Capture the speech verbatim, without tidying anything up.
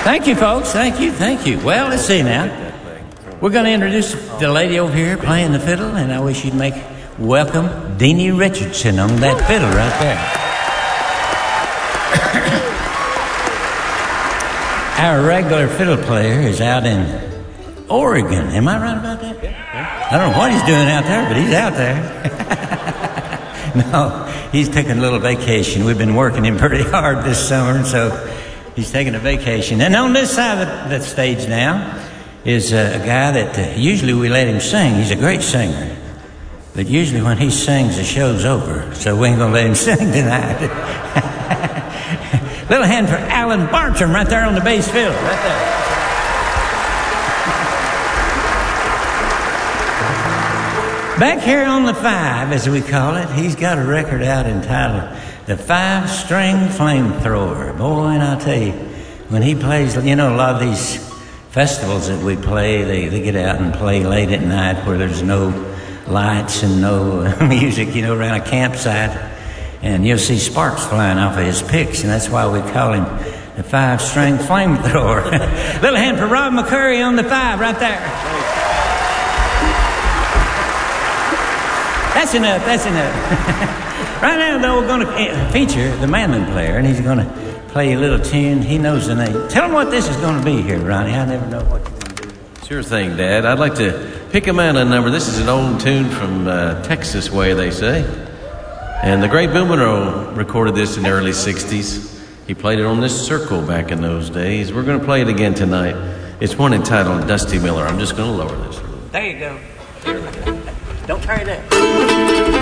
Thank you, folks. Thank you, thank you. Well, let's see now. We're going to introduce the lady over here playing the fiddle, and I wish you'd make welcome Deanie Richardson on that fiddle right there. Our regular fiddle player is out in Oregon. Am I right about that? I don't know what he's doing out there, but he's out there. No, he's taking a little vacation. We've been working him pretty hard this summer, and so he's taking a vacation. And on this side of the, the stage now is a, a guy that uh, usually we let him sing. He's a great singer. But usually when he sings, the show's over. So we ain't going to let him sing tonight. Little hand for Alan Bartram right there on the bass fiddle. Right there. Back here on the five, as we call it, he's got a record out entitled The Five String Flamethrower. Boy, and I'll tell you, when he plays, you know, a lot of these festivals that we play, they, they get out and play late at night where there's no lights and no music, you know, around a campsite. And you'll see sparks flying off of his picks, and that's why we call him the Five String Flamethrower. Little hand for Rob McCurry on the five right there. That's enough, that's enough. Right now, though, we're going to feature the mandolin player, and he's going to play a little tune. He knows the name. Tell him what this is going to be here, Ronnie. I never know what you're going to do. Sure thing, Dad. I'd like to pick a mandolin number. This is an old tune from uh, Texas way, they say. And the great Bill Monroe recorded this in the early sixties. He played it on this circle back in those days. We're going to play it again tonight. It's one entitled Dusty Miller. I'm just going to lower this a little. There you go. There we go. Don't turn it up.